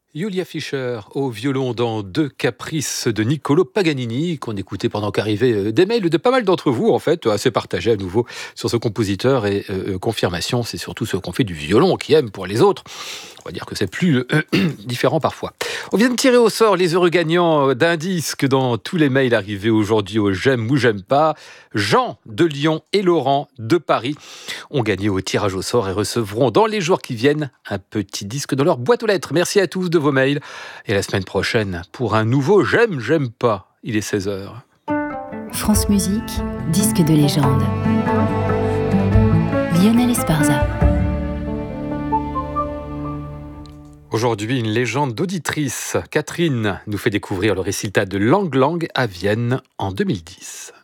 Julia Fischer au violon dans Deux Caprices de Niccolò Paganini, qu'on écoutait pendant qu'arrivaient des mails de pas mal d'entre vous, en fait, assez partagés à nouveau sur ce compositeur. Et confirmation, c'est surtout ceux qu'on fait du violon qui aiment pour les autres. On va dire que c'est plus différent parfois. On vient de tirer au sort les heureux gagnants d'un disque dans tous les mails arrivés aujourd'hui au J'aime ou J'aime pas. Jean de Lyon et Laurent de Paris ont gagné au tirage au sort et recevront dans les jours qui viennent un petit disque dans leur boîte aux lettres. Merci à tous de vos mails. Et la semaine prochaine, pour un nouveau J'aime, J'aime pas. Il est 16h. France Musique, disque de légende. Lionel Esparza. Aujourd'hui, une légende d'auditrice. Catherine nous fait découvrir le récital de Lang Lang à Vienne en 2010.